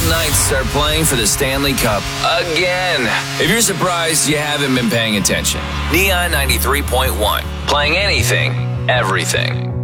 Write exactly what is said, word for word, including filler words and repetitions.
Golden Knights are playing for the Stanley Cup again. If you're surprised, you haven't been paying attention. Neon ninety-three point one, playing anything, everything.